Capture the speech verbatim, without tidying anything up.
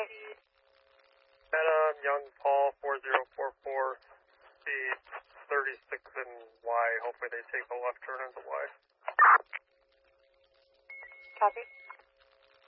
Meta. Meta, Young Paul, four zero four four, speed thirty-six and Y. Hopefully they take a left turn into Y. Copy.